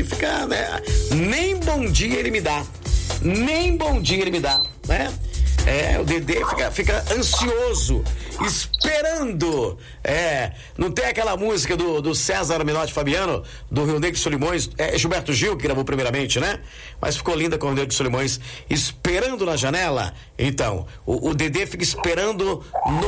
fica, né? Nem bom dia ele me dá. Nem bom dia ele me dá, né? O Dedê fica ansioso, esperando. Não tem aquela música do César Menotti Fabiano, do Rio Negro de Solimões, Gilberto Gil que gravou primeiramente, né? Mas ficou linda com o Rio Negro de Solimões, esperando na janela. Então, o Dedê fica esperando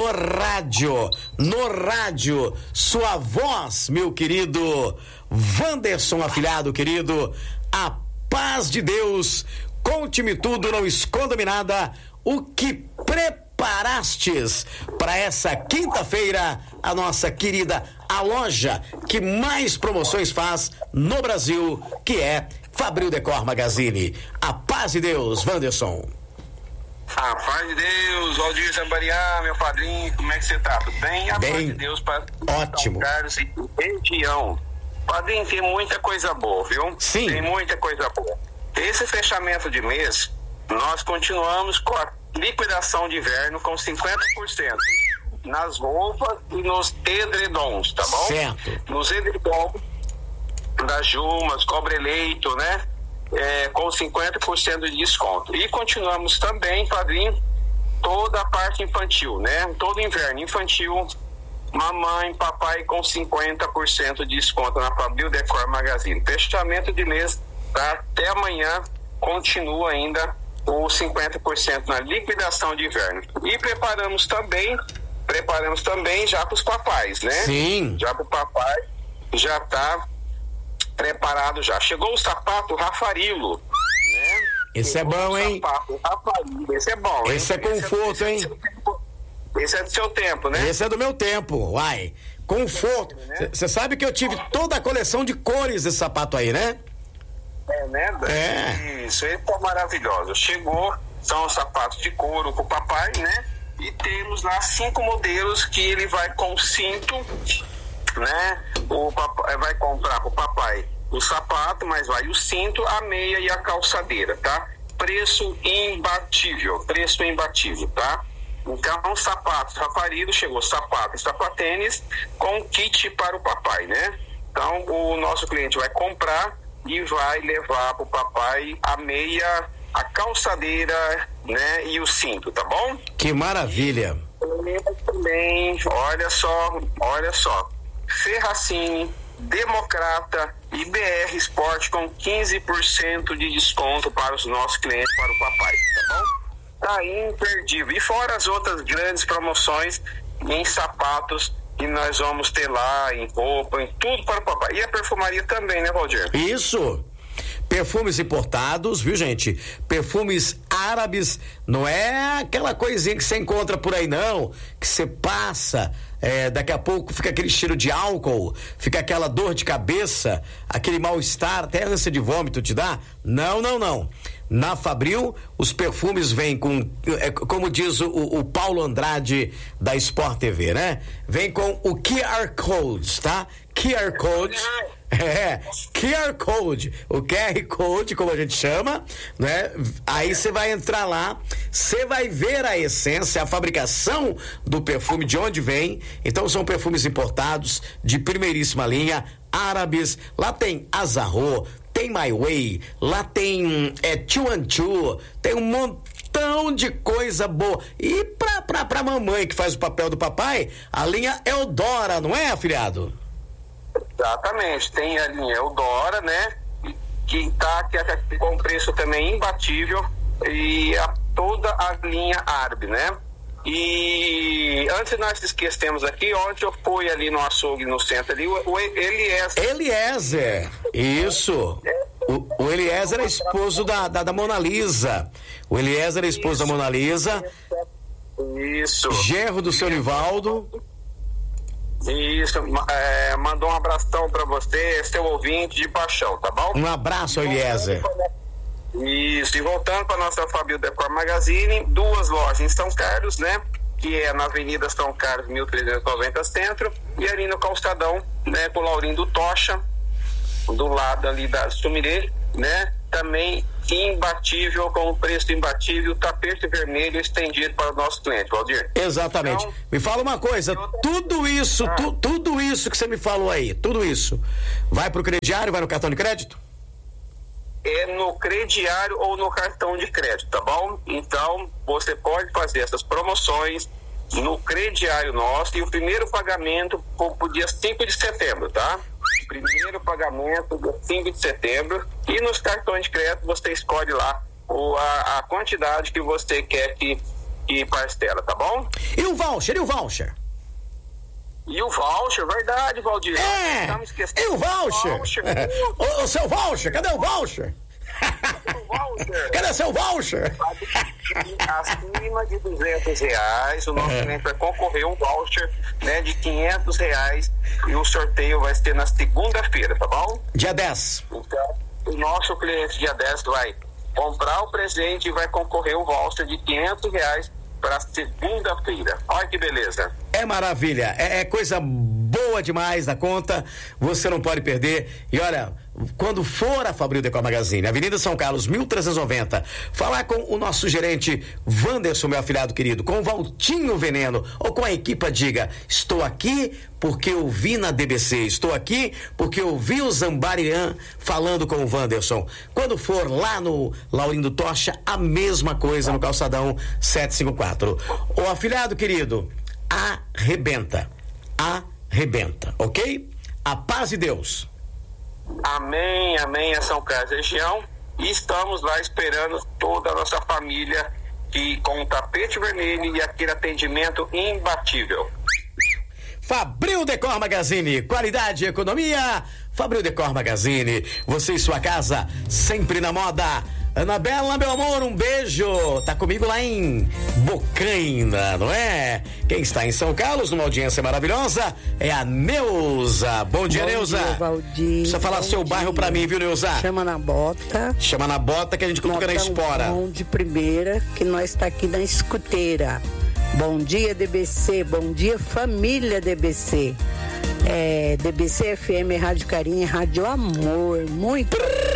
no rádio, sua voz, meu querido Wanderson afilhado, querido, a paz de Deus, conte-me tudo, não esconda-me nada. O que preparastes para essa quinta-feira, a nossa querida, a loja que mais promoções faz no Brasil, que é Fabril Decor Magazine. A paz de Deus, Wanderson. A paz de Deus, Valdir Zambariá, meu padrinho, como é que você tá? Tudo bem? A paz de Deus para ótimo. São Carlos e região. Padrinho, tem muita coisa boa, viu? Sim. Tem muita coisa boa. Esse fechamento de mês, nós continuamos com a liquidação de inverno com 50% nas roupas e nos edredons, tá bom? Certo. Nos edredons das Jumas, cobre-leito, né? Com 50% de desconto. E continuamos também, padrinho, toda a parte infantil, né? Todo inverno infantil, mamãe, papai com 50% de desconto na Fabril Decor Magazine. Fechamento de mês, tá? Até amanhã continua ainda o 50% na liquidação de inverno. E preparamos também já para os papais, né? Sim. Já para o papai, já está preparado já. Chegou o sapato Rafarilo, né? Esse é bom, hein? Sapato Rafarilo, esse é bom. Esse é conforto, hein? Esse é do seu tempo, né? Esse é do meu tempo, uai. Conforto. Você sabe que eu tive toda a coleção de cores desse sapato aí, né? Isso, ele tá maravilhoso. Chegou, são os sapatos de couro com o papai, né? E temos lá 5 modelos que ele vai com cinto, né? O papai vai comprar pro papai o sapato, mas vai o cinto, a meia e a calçadeira, tá? Preço imbatível, tá? Então, sapatos Rafarilo, chegou sapato e sapatênis com kit para o papai, né? Então, o nosso cliente vai comprar e vai levar pro papai a meia, a calçadeira, né, e o cinto, tá bom? Que maravilha! Também, olha só, Ferracini, Democrata e BR Sport com 15% de desconto para os nossos clientes, para o papai, tá bom? Tá imperdível. E fora as outras grandes promoções em sapatos que nós vamos ter lá, em roupa, em tudo para o papai. E a perfumaria também, né, Valdir? Isso. Perfumes importados, viu, gente? Perfumes árabes, não é aquela coisinha que você encontra por aí, não, que você passa, daqui a pouco fica aquele cheiro de álcool, fica aquela dor de cabeça, aquele mal-estar, até ânsia de vômito te dá? Não. Na Fabril, os perfumes vêm com, como diz o Paulo Andrade da Sport TV, né? Vem com o QR Code, tá? QR Code. QR Code, o QR Code, como a gente chama, né? Aí você vai entrar lá, você vai ver a essência, a fabricação do perfume, de onde vem. Então são perfumes importados de primeiríssima linha, árabes. Lá tem Azarro, tem My Way, lá tem Two and Two, tem um montão de coisa boa. E pra mamãe que faz o papel do papai, a linha Eudora, não é, afilhado? Exatamente, tem a linha Eudora, né? Que é com preço também imbatível, e toda a linha árabe, né? E antes nós esquecemos aqui, ontem eu fui ali no açougue no centro ali, o Eliezer, isso. O Eliezer é esposo da Mona Lisa. O Eliezer é esposo da Mona Lisa. Isso. Genro do seu Nivaldo. Isso, mandou um abração pra você, seu ouvinte de paixão, tá bom? Um abraço, Eliezer. Isso, e voltando para nossa Fabril Decor Magazine, 2 lojas em São Carlos, né? Que é na Avenida São Carlos, 1390 Centro, e ali no Calçadão, né? Com o Laurindo Tocha, do lado ali da Sumirê, né? Também imbatível, com um preço imbatível, tapete vermelho estendido para o nosso cliente, Valdir. Exatamente. Então, me fala uma coisa, tudo isso que você me falou aí, tudo isso, vai pro crediário, vai no cartão de crédito? é no crediário ou no cartão de crédito, tá bom? Então, você pode fazer essas promoções no crediário nosso e o primeiro pagamento pro dia 5 de setembro, tá? Primeiro pagamento dia 5 de setembro, e nos cartões de crédito você escolhe lá a quantidade que você quer que parcela, tá bom? E o voucher? E o voucher, verdade, Valdir. E o voucher? O seu voucher, cadê o voucher? Cadê seu voucher? Acima de R$200, o nosso cliente vai concorrer a um voucher, né, de R$500, e o sorteio vai ser na segunda-feira, tá bom? Dia 10. Então, o nosso cliente dia 10 vai comprar o presente e vai concorrer um voucher de R$500 para segunda-feira. Olha que beleza. É maravilha, é coisa boa demais da conta, você não pode perder. E olha, quando for a Fabril Decor Magazine, Avenida São Carlos, 1390, falar com o nosso gerente Wanderson, meu afilhado querido, com o Valtinho Veneno, ou com a equipa, diga: estou aqui porque eu vi na DBC, estou aqui porque eu vi o Zambarian falando com o Wanderson. Quando for lá no Laurindo Tocha, a mesma coisa no Calçadão 754. O afilhado querido, arrebenta, ok? A paz de Deus. Amém, a São Carlos região, e estamos lá esperando toda a nossa família com o tapete vermelho e aquele atendimento imbatível. Fabril Decor Magazine, qualidade e economia. Fabril Decor Magazine, você e sua casa sempre na moda. Anabela, meu amor, um beijo. Tá comigo lá em Bocaina, não é? Quem está em São Carlos, numa audiência maravilhosa, é a Neuza. Bom dia, Neuza. Bom dia, Valdir. Precisa falar seu bairro pra mim, viu, Neuza? Chama na bota. Chama na bota que a gente coloca na espora. Bom de primeira, que nós está aqui na escuteira. Bom dia, DBC. Bom dia, família DBC. DBC FM, Rádio Carinho, Rádio Amor. Muito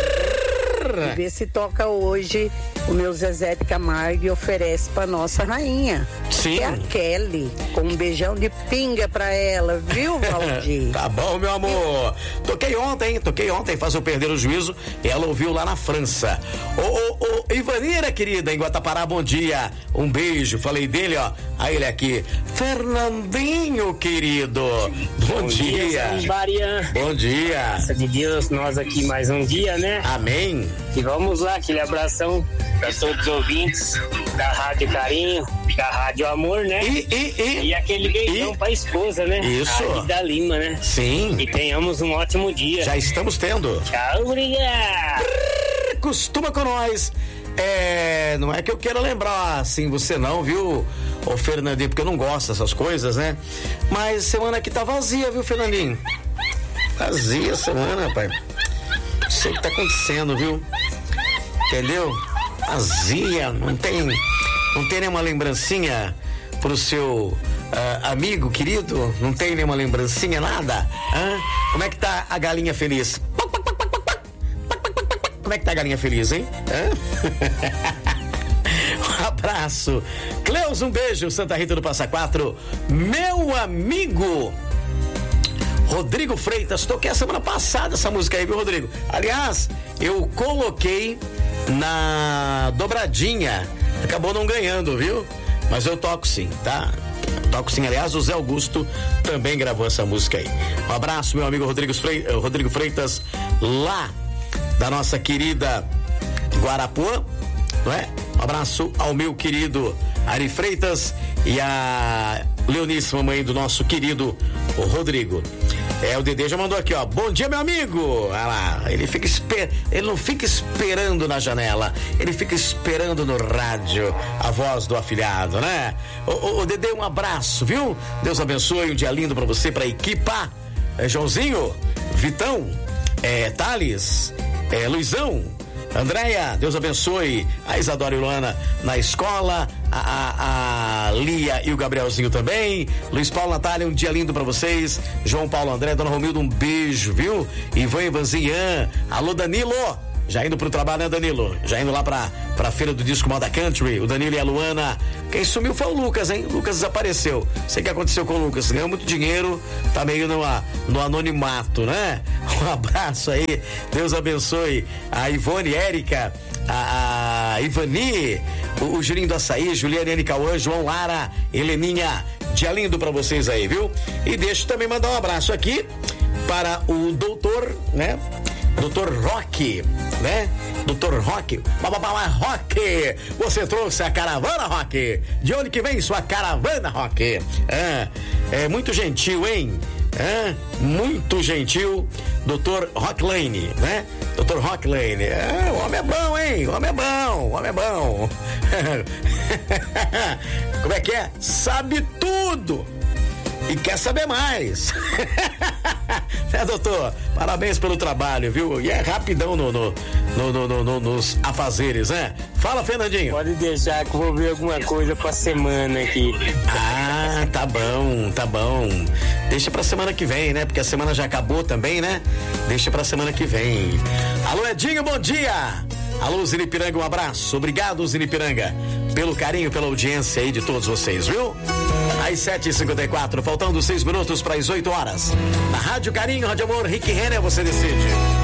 e ver se toca hoje o meu Zezé de Camargo e oferece pra nossa rainha. Sim. É a Kelly, com um beijão de pinga pra ela, viu, Valdir? Tá bom, meu amor. Toquei ontem, faz eu perder o juízo. Ela ouviu lá na França. Ô, Ivanira, querida, em Guatapará, bom dia. Um beijo, falei dele, ó. Aí ele aqui. Fernandinho, querido. Bom dia. Bom dia. Graças de Deus, nós aqui mais um dia, né? Amém. E vamos lá, aquele abração para todos os ouvintes da Rádio Carinho, da Rádio Amor, né? E aquele beijão pra esposa, né? Isso. A Rita Lima, né? Sim. E tenhamos um ótimo dia. Já estamos tendo. Tchau, obrigado. Costuma com nós. Não é que eu queira lembrar assim você não, viu, ô Fernandinho, porque eu não gosto dessas coisas, né? Mas semana aqui tá vazia, viu, Fernandinho? Vazia a semana, rapaz. Não sei o que tá acontecendo, viu? Entendeu? Vazia, não tem nenhuma lembrancinha pro seu amigo querido? Não tem nenhuma lembrancinha, nada? Como é que tá a galinha feliz? Como é que tá a galinha feliz, hein? Um abraço. Cleus, um beijo. Santa Rita do Passa Quatro. Meu amigo Rodrigo Freitas, toquei a semana passada essa música aí, viu, Rodrigo? Aliás, eu coloquei na dobradinha, acabou não ganhando, viu? Mas eu toco sim, tá? Toco sim, aliás, o Zé Augusto também gravou essa música aí. Um abraço, meu amigo Rodrigo Freitas, lá da nossa querida Guarapuã, não é? Um abraço ao meu querido Ari Freitas e a Leonice, mamãe do nosso querido Rodrigo. O Dedê já mandou aqui, ó. Bom dia, meu amigo. Olha lá, ele não fica esperando na janela, ele fica esperando no rádio a voz do afilhado, né? O Dedê, um abraço, viu? Deus abençoe, um dia lindo pra você, pra equipa. Joãozinho, Vitão, Thales, Luizão, Andréia, Deus abençoe. A Isadora e Luana na escola, a Lia e o Gabrielzinho também. Luiz Paulo, Natália, um dia lindo pra vocês. João Paulo, André, Dona Romilda, um beijo, viu? Ivan e Vanzinhan, alô Danilo, Já indo pro trabalho, né, Danilo? Já indo lá pra Feira do Disco Moda Country, o Danilo e a Luana. Quem sumiu foi o Lucas, hein? O Lucas desapareceu. Sei o que aconteceu com o Lucas. Ganhou muito dinheiro, tá meio no anonimato, né? Um abraço aí. Deus abençoe a Ivone, Érica, a Ivani, o Julinho do Açaí, Juliane, N. Cauã, João Lara, Heleninha. Dia lindo pra vocês aí, viu? E deixa eu também mandar um abraço aqui para o doutor, né? Doutor Roque, né? Doutor Roque, Roque, você trouxe a caravana, Roque? De onde que vem sua caravana, Roque? É muito gentil, hein? Muito gentil, Dr. Rocklane, né? Dr. Rocklane, o homem é bom, hein? O homem é bom. Como é que é? Sabe tudo e quer saber mais. Né, doutor? Parabéns pelo trabalho, viu? E é rapidão nos afazeres, né? Fala, Fernandinho. Pode deixar que eu vou ver alguma coisa pra semana aqui. Ah, tá bom. Deixa pra semana que vem, né? Porque a semana já acabou também, né? Deixa pra semana que vem. Alô, Edinho, bom dia. Alô, Zinipiranga, um abraço. Obrigado, Zinipiranga, pelo carinho, pela audiência aí de todos vocês, viu? Às 7h54, faltando 6 minutos para as 8 horas. Na Rádio Carinho, Rádio Amor, Rick Renner, você decide.